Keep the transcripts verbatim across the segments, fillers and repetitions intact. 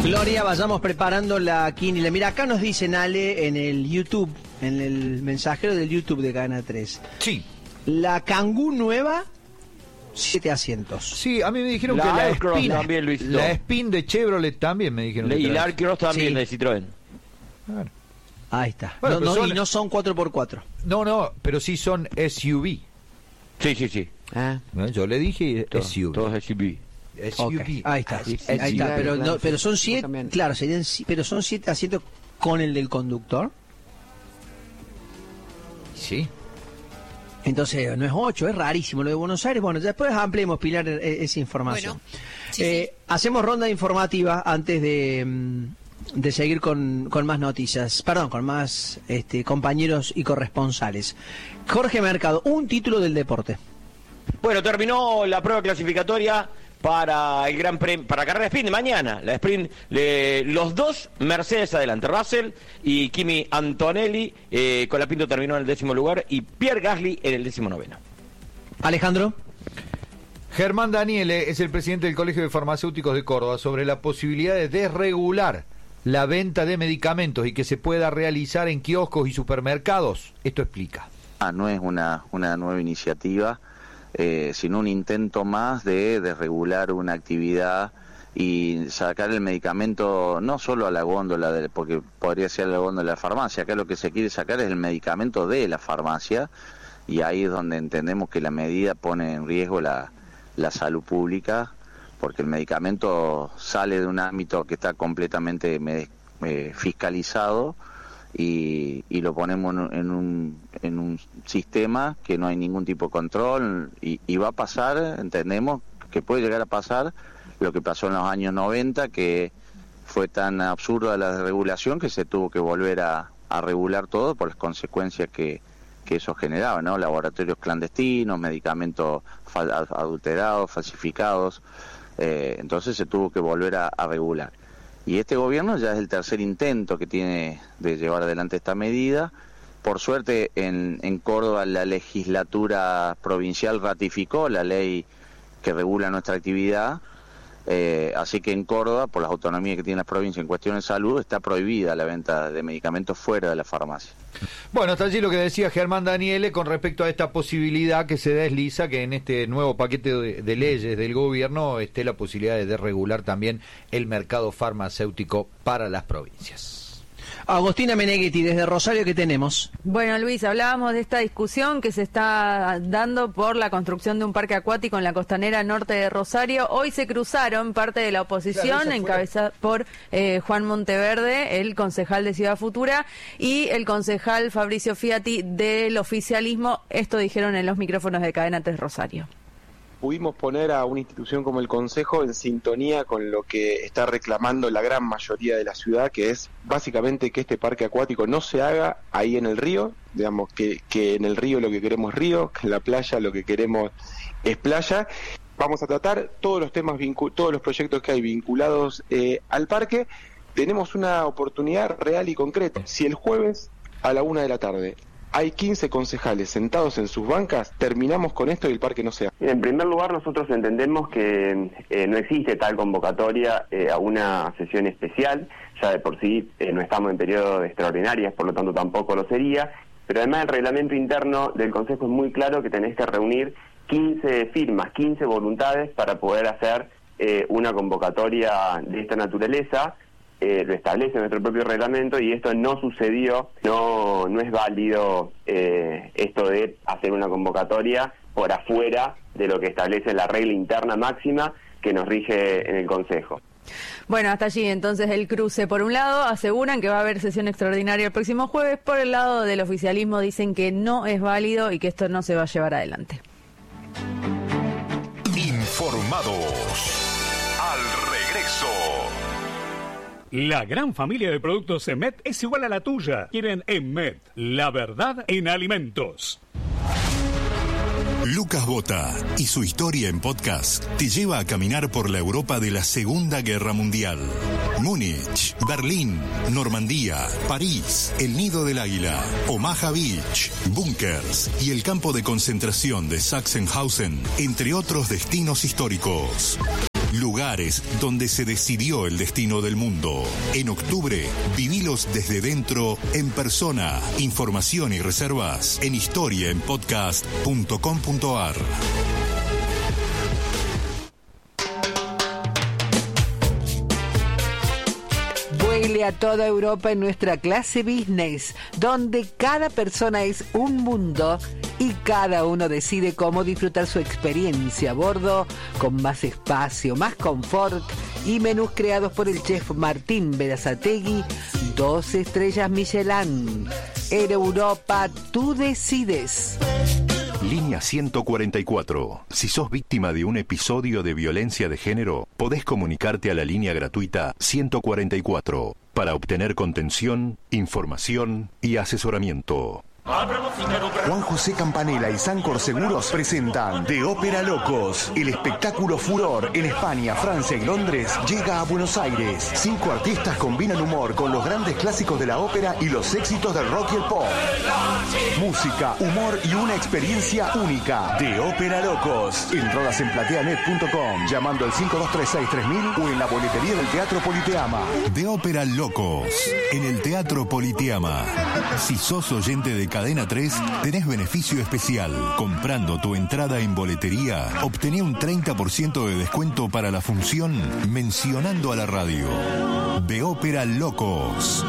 Gloria, vayamos preparando la quiniela. Mira, acá nos dicen, Ale, en el YouTube, en el mensajero del YouTube de Cadena tres. Sí. La Kangoo nueva, siete asientos. Sí, a mí me dijeron la que la Aircross Spin, también, Luis, la Spin de Chevrolet también me dijeron. Y que la Aircross también, sí, de Citroën. Claro. Ahí está. Bueno, no, no, son... Y no son cuatro por cuatro. No, no, pero sí son S U V. Sí, sí, sí. Ah. Yo le dije Todo, S U V. Todos S U V. S U V. Okay. Ahí está, Sí, ahí sí, está. sí. Pero, claro, no, pero son yo siete, también. claro, serían, pero son siete asientos con el del conductor. Sí. Entonces, no es ocho, es rarísimo lo de Buenos Aires. Bueno, después ampliemos, Pilar, e- esa información. Bueno, sí, eh, sí. Hacemos ronda informativa antes de, mm, de seguir con, con más noticias. Perdón, con más este, compañeros y corresponsales. Jorge Mercado, un título del deporte. Bueno, terminó la prueba clasificatoria para el Gran Premio, para la carrera sprint de mañana. La sprint, le, los dos Mercedes adelante, Russell y Kimi Antonelli. Eh, Colapinto terminó en el décimo lugar y Pierre Gasly en el décimo noveno. Alejandro. Germán Daniele es el presidente del Colegio de Farmacéuticos de Córdoba sobre la posibilidad de desregular la venta de medicamentos y que se pueda realizar en kioscos y supermercados. Esto explica. Ah, no es una, una nueva iniciativa, eh, sino un intento más de, de regular una actividad y sacar el medicamento no solo a la góndola, de, porque podría ser a la góndola de la farmacia. Acá lo que se quiere sacar es el medicamento de la farmacia, y ahí es donde entendemos que la medida pone en riesgo la, la salud pública, porque el medicamento sale de un ámbito que está completamente me, eh, fiscalizado, y, y lo ponemos en un, en un sistema que no hay ningún tipo de control, y, y va a pasar, entendemos que puede llegar a pasar lo que pasó en los años noventa, que fue tan absurda la regulación que se tuvo que volver a, a regular todo por las consecuencias que, que eso generaba, ¿no? Laboratorios clandestinos, medicamentos fal- adulterados, falsificados, eh, entonces se tuvo que volver a, a regular. Y este gobierno ya es el tercer intento que tiene de llevar adelante esta medida. Por suerte, en, en Córdoba la legislatura provincial ratificó la ley que regula nuestra actividad, eh, así que en Córdoba, por las autonomías que tienen las provincias en cuestión de salud, está prohibida la venta de medicamentos fuera de la farmacia. Bueno, hasta allí lo que decía Germán Daniele con respecto a esta posibilidad que se desliza, que en este nuevo paquete de, de leyes del gobierno esté la posibilidad de desregular también el mercado farmacéutico para las provincias. Agostina Meneghetti, desde Rosario, ¿qué tenemos? Bueno, Luis, hablábamos de esta discusión que se está dando por la construcción de un parque acuático en la costanera norte de Rosario. Hoy se cruzaron parte de la oposición, claro, encabezada por eh, Juan Monteverde, el concejal de Ciudad Futura, y el concejal Fabricio Fiati del oficialismo. Esto dijeron en los micrófonos de Cadena tres Rosario. Pudimos poner a una institución como el Consejo en sintonía con lo que está reclamando la gran mayoría de la ciudad, que es básicamente que este parque acuático no se haga ahí en el río, digamos que, que en el río lo que queremos es río, que en la playa lo que queremos es playa. Vamos a tratar todos los temas, vincu- todos los proyectos que hay vinculados eh, al parque. Tenemos una oportunidad real y concreta. Si el jueves a la una de la tarde hay quince concejales sentados en sus bancas, terminamos con esto y el parque no se hace. En primer lugar, nosotros entendemos que eh, no existe tal convocatoria eh, a una sesión especial. Ya de por sí eh, no estamos en periodo de extraordinarias, por lo tanto tampoco lo sería. Pero además el reglamento interno del Consejo es muy claro que tenés que reunir quince firmas, quince voluntades para poder hacer eh, una convocatoria de esta naturaleza. Eh, lo establece nuestro propio reglamento y esto no sucedió, no no es válido eh, esto de hacer una convocatoria por afuera de lo que establece la regla interna máxima que nos rige en el Consejo. Bueno, hasta allí entonces el cruce. Por un lado aseguran que va a haber sesión extraordinaria el próximo jueves, por el lado del oficialismo dicen que no es válido y que esto no se va a llevar adelante. Informados. Al regreso. La gran familia de productos Emet es igual a la tuya. Quieren Emet, la verdad en alimentos. Lucas Bota y su historia en podcast te lleva a caminar por la Europa de la Segunda Guerra Mundial. Múnich, Berlín, Normandía, París, el Nido del Águila, Omaha Beach, búnkers y el campo de concentración de Sachsenhausen, entre otros destinos históricos. Lugares donde se decidió el destino del mundo. En octubre, vivilos desde dentro, en persona. Información y reservas en historia en podcast punto com punto ar. Vuele a toda Europa en nuestra clase business, donde cada persona es un mundo y cada uno decide cómo disfrutar su experiencia a bordo, con más espacio, más confort y menús creados por el chef Martín Berazategui, dos estrellas Michelin. En Europa, tú decides. Línea ciento cuarenta y cuatro. Si sos víctima de un episodio de violencia de género, podés comunicarte a la línea gratuita ciento cuarenta y cuatro para obtener contención, información y asesoramiento. Juan José Campanella y Sancor Seguros presentan De Ópera Locos. El espectáculo furor en España, Francia y Londres llega a Buenos Aires. Cinco artistas combinan humor con los grandes clásicos de la ópera y los éxitos del rock y el pop. Música, humor y una experiencia única. De Ópera Locos. Entradas en plateanet punto com, llamando al cinco dos tres seis tres mil o en la boletería del Teatro Politeama. De Ópera Locos, en el Teatro Politeama. Si sos oyente de Cadena tres, tenés beneficio especial. Comprando tu entrada en boletería, obtené un treinta por ciento de descuento para la función mencionando a la radio. De Ópera Locos.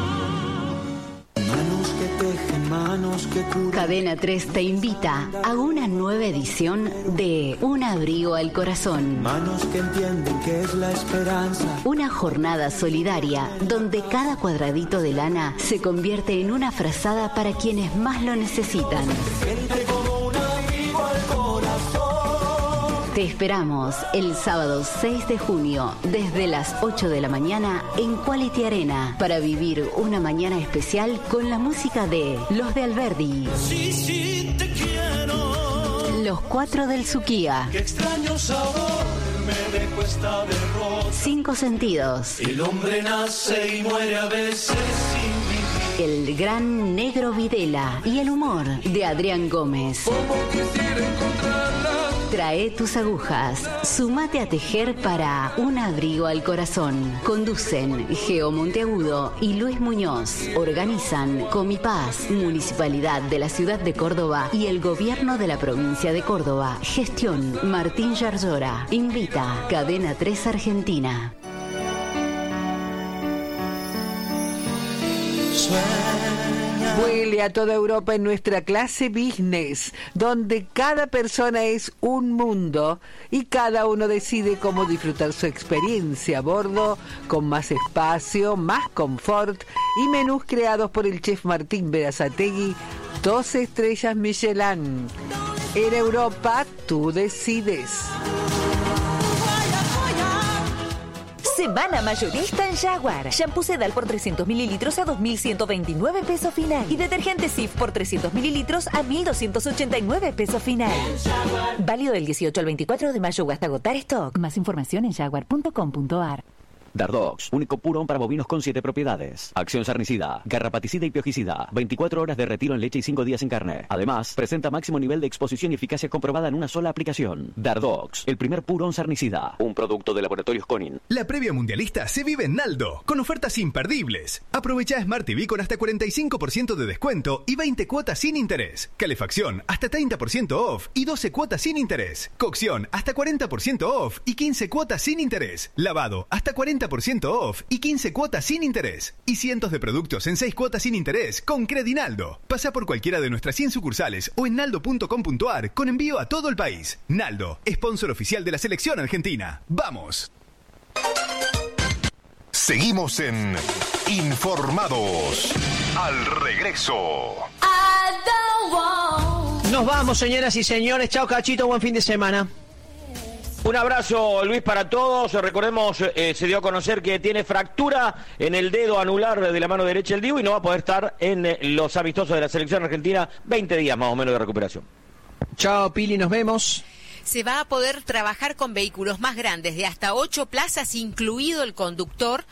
Cadena tres te invita a una nueva edición de Un abrigo al corazón. Manos que entienden que es la esperanza. Una jornada solidaria donde cada cuadradito de lana se convierte en una frazada para quienes más lo necesitan. Gente como un abrigo al corazón. Te esperamos el sábado seis de junio desde las ocho de la mañana en Quality Arena para vivir una mañana especial con la música de Los de Alberdi. Sí, sí, te quiero. Los Cuatro del Suquía. Qué extraño sabor me dejó esta derrota. Cinco Sentidos. El hombre nace y muere a veces sin vivir. El gran Negro Videla y el humor de Adrián Gómez. Como quisiera encontrarla. Trae tus agujas, sumate a tejer para Un abrigo al corazón. Conducen Geo Monteagudo y Luis Muñoz. Organizan Comipaz, Municipalidad de la Ciudad de Córdoba y el Gobierno de la Provincia de Córdoba. Gestión Martín Yarzora. Invita Cadena tres Argentina. Vuele a toda Europa en nuestra clase business, donde cada persona es un mundo y cada uno decide cómo disfrutar su experiencia a bordo, con más espacio, más confort y menús creados por el chef Martín Berazategui, dos estrellas Michelin. En Europa, tú decides. Semana mayorista en Jaguar. Shampoo Sedal por trescientos mililitros a dos mil ciento veintinueve pesos final. Y detergente Cif por trescientos mililitros a mil doscientos ochenta y nueve pesos final. Válido del dieciocho al veinticuatro de mayo o hasta agotar stock. Más información en jaguar punto com punto ar. Dardox, único purón para bovinos con siete propiedades. Acción sarnicida, garrapaticida y piojicida. veinticuatro horas de retiro en leche y cinco días en carne. Además, presenta máximo nivel de exposición y eficacia comprobada en una sola aplicación. Dardox, el primer purón sarnicida. Un producto de Laboratorios Conin. La previa mundialista se vive en Naldo, con ofertas imperdibles. Aprovecha Smart T V con hasta cuarenta y cinco por ciento de descuento y veinte cuotas sin interés. Calefacción hasta treinta por ciento off y doce cuotas sin interés. Cocción hasta cuarenta por ciento off y quince cuotas sin interés. Lavado hasta cuarenta por ciento off y quince cuotas sin interés. Y cientos de productos en seis cuotas sin interés con Credinaldo. Pasa por cualquiera de nuestras cien sucursales o en naldo punto com punto ar con envío a todo el país. Naldo, sponsor oficial de la selección argentina. ¡Vamos! Seguimos en Informados. Al regreso. Nos vamos, señoras y señores. Chao, Cachito. Buen fin de semana. Un abrazo, Luis, para todos. Recordemos, eh, se dio a conocer que tiene fractura en el dedo anular de la mano derecha del Dibu y no va a poder estar en eh, los amistosos de la selección argentina. veinte días más o menos de recuperación. Chao, Pili, nos vemos. Se va a poder trabajar con vehículos más grandes, de hasta ocho plazas, incluido el conductor,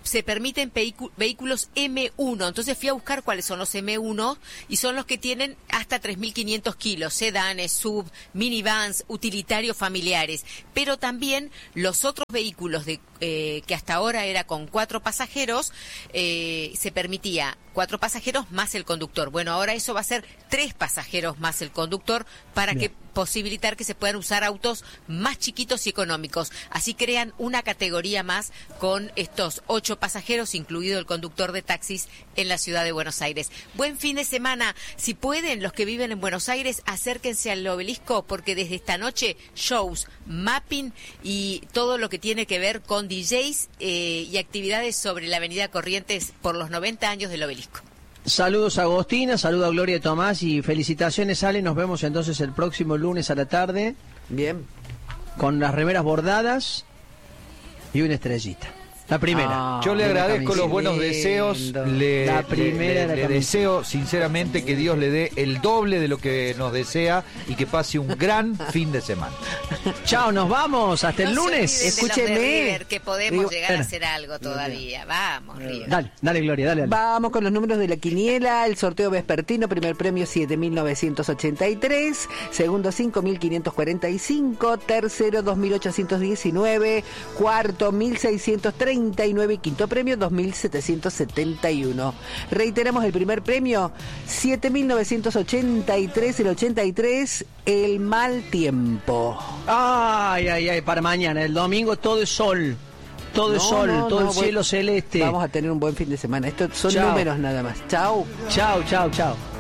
se permiten vehicu- vehículos eme uno. Entonces fui a buscar cuáles son los eme uno y son los que tienen hasta tres mil quinientos kilos, sedanes, sub, minivans, utilitarios familiares. Pero también los otros vehículos de eh, que hasta ahora era con cuatro pasajeros, eh, se permitía cuatro pasajeros más el conductor. Bueno, ahora eso va a ser tres pasajeros más el conductor para Bien. que posibilitar que se puedan usar autos más chiquitos y económicos. Así crean una categoría más con estos ocho pasajeros, incluido el conductor de taxis en la ciudad de Buenos Aires. Buen fin de semana. Si pueden, los que viven en Buenos Aires, acérquense al Obelisco porque desde esta noche shows, mapping y todo lo que tiene que ver con D Js eh, y actividades sobre la avenida Corrientes por los noventa años del Obelisco. Saludos a Agostina, saludos a Gloria y Tomás y felicitaciones, Ale. Nos vemos entonces el próximo lunes a la tarde. Bien. Con las remeras bordadas y una estrellita. La primera. Ah, yo le agradezco los buenos deseos. Le, la primera le, le, le deseo sinceramente que Dios le dé el doble de lo que nos desea y que pase un gran fin de semana. Chao, nos vamos. Hasta el no lunes. Escúcheme. River, que podemos Digo, llegar a hacer algo todavía. Vamos, River. Dale, dale, Gloria, dale, dale. Vamos con los números de la quiniela. El sorteo vespertino, primer premio siete mil novecientos ochenta y tres, segundo cinco mil quinientos cuarenta y cinco, tercero dos mil ochocientos diecinueve, cuarto mil seiscientos treinta y nueve y quinto premio dos mil setecientos setenta y uno. Reiteramos el primer premio siete mil novecientos ochenta y tres, el ochenta y tres, el mal tiempo. Ay, ay, ay, para mañana, el domingo todo es sol. Todo no, es sol, no, todo no, el cielo voy... celeste. Vamos a tener un buen fin de semana. Estos son chau. números nada más. Chau. Chau, chau, chau.